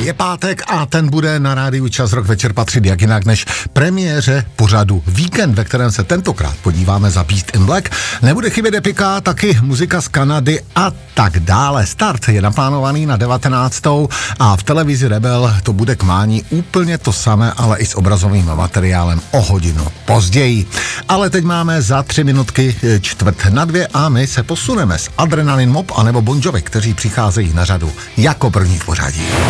Je pátek a ten bude na rádiu Čas Rock večer patřit jak jinak než premiéře pořadu Víkend, ve kterém se tentokrát podíváme za Beast in Black. Nebude chybět epika, taky muzika z Kanady a tak dále. Start je naplánovaný na 19. a v televizi Rebel to bude k mání úplně to samé, ale i s obrazovým materiálem o hodinu později. Ale teď máme za 3 minutky 1:45 a my se posuneme s Adrenalin Mob anebo Bon Jovi, kteří přicházejí na řadu jako první v pořadí.